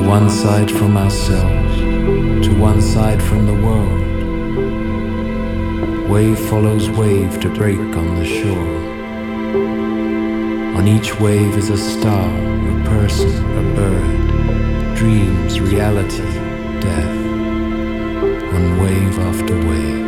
one side from ourselves, to one side from the world. Wave follows wave to break on the shore. On each wave is a star, a person, a bird, dreams, reality, death, on wave after wave.